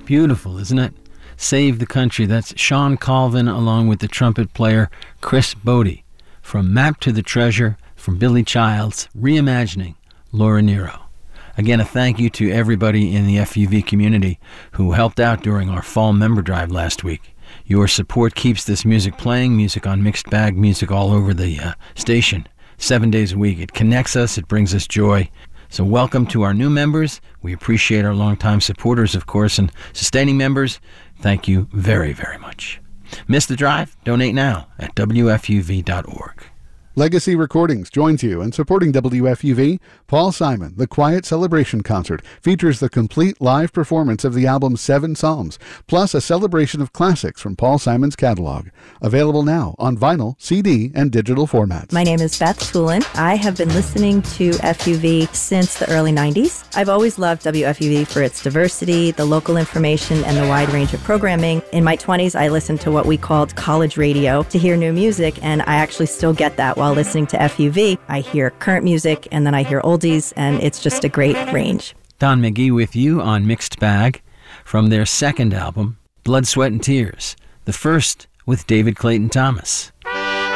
Beautiful, isn't it? Save the Country. That's Sean Colvin along with the trumpet player Chris Bodie. From Map to the Treasure, from Billy Childs, reimagining Laura Nyro. Again, a thank you to everybody in the FUV community who helped out during our fall member drive last week. Your support keeps this music playing, music on Mixed Bag, music all over the station, 7 days a week. It connects us, it brings us joy. So welcome to our new members. We appreciate our longtime supporters, of course, and sustaining members. Thank you very, very much. Miss the drive? Donate now at WFUV.org. Legacy Recordings joins you in supporting WFUV. Paul Simon, The Quiet Celebration Concert, features the complete live performance of the album 7 Psalms, plus a celebration of classics from Paul Simon's catalog. Available now on vinyl, CD, and digital formats. My name is Beth Toulon. I have been listening to FUV since the early 90s. I've always loved WFUV for its diversity, the local information, and the wide range of programming. In my 20s, I listened to what we called college radio to hear new music, and I actually still get that while listening to FUV. I hear current music and then I hear oldies, and it's just a great range. Don McGee with you on Mixed Bag from their second album, Blood, Sweat, and Tears, the first with David Clayton Thomas.